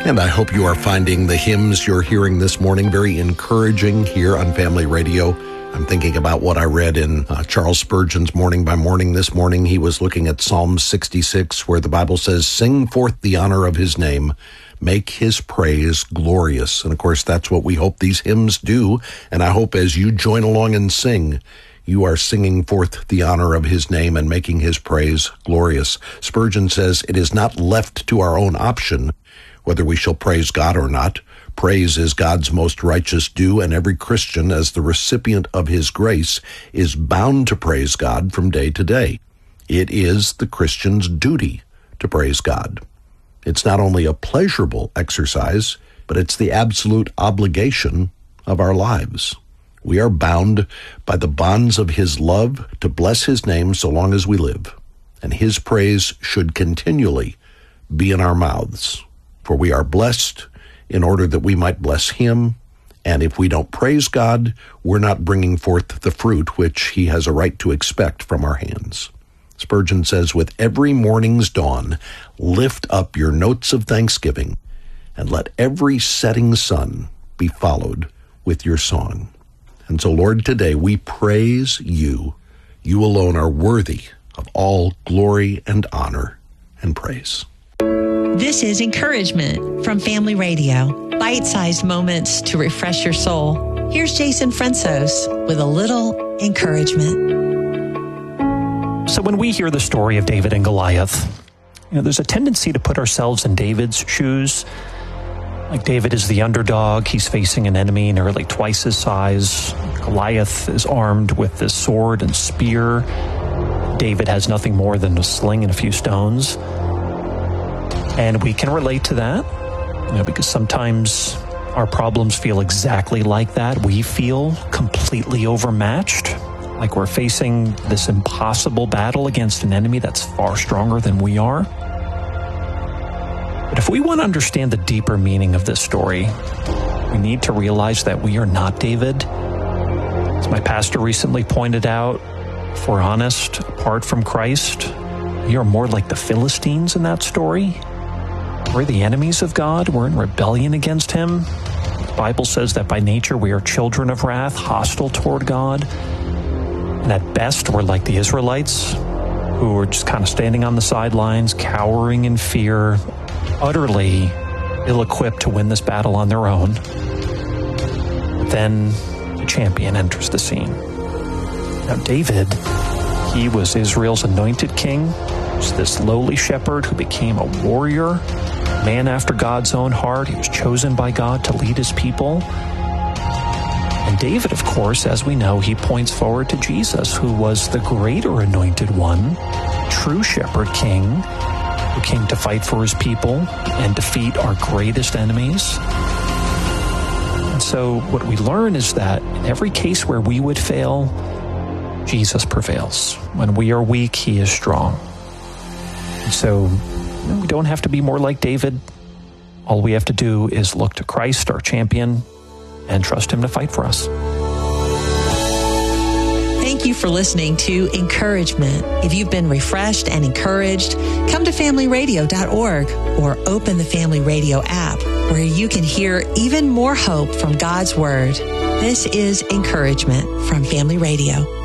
And I hope you are finding the hymns you're hearing this morning very encouraging here on Family Radio. I'm thinking about what I read in Charles Spurgeon's Morning by Morning this morning. He was looking at Psalm 66, where the Bible says, "Sing forth the honor of his name, make his praise glorious." And of course, that's what we hope these hymns do. And I hope as you join along and sing, you are singing forth the honor of his name and making his praise glorious. Spurgeon says, "It is not left to our own option whether we shall praise God or not. Praise is God's most righteous due, and every Christian, as the recipient of his grace, is bound to praise God from day to day. It is the Christian's duty to praise God. It's not only a pleasurable exercise, but it's the absolute obligation of our lives. We are bound by the bonds of his love to bless his name so long as we live, and his praise should continually be in our mouths. For we are blessed in order that we might bless him, and if we don't praise God, we're not bringing forth the fruit which he has a right to expect from our hands." Spurgeon says, "With every morning's dawn, lift up your notes of thanksgiving, and let every setting sun be followed with your song." And so, Lord, today we praise you. You alone are worthy of all glory and honor and praise. This is Encouragement from Family Radio. Bite-sized moments to refresh your soul. Here's Jason Fransos with a little encouragement. So when we hear the story of David and Goliath, there's a tendency to put ourselves in David's shoes. Like David is the underdog. He's facing an enemy nearly twice his size. Goliath is armed with this sword and spear. David has nothing more than a sling and a few stones. And we can relate to that, because sometimes our problems feel exactly like that. We feel completely overmatched, like we're facing this impossible battle against an enemy that's far stronger than we are. But if we want to understand the deeper meaning of this story, we need to realize that we are not David. As my pastor recently pointed out, if we're honest, apart from Christ, we are more like the Philistines in that story. We're the enemies of God. We're in rebellion against him. The Bible says that by nature we are children of wrath, hostile toward God. And at best, we're like the Israelites, who are just kind of standing on the sidelines, cowering in fear, utterly ill-equipped to win this battle on their own. Then the champion enters the scene. Now, David, he was Israel's anointed king. He was this lowly shepherd who became a warrior, man after God's own heart. He was chosen by God to lead his people. And David, of course, as we know, he points forward to Jesus, who was the greater anointed one, true shepherd king, who came to fight for his people and defeat our greatest enemies. And so what we learn is that in every case where we would fail, Jesus prevails. When we are weak, he is strong. And so we don't have to be more like David. All we have to do is look to Christ, our champion, and trust him to fight for us. Thank you for listening to Encouragement. If you've been refreshed and encouraged, come to familyradio.org or open the Family Radio app, where you can hear even more hope from God's Word. This is Encouragement from Family Radio.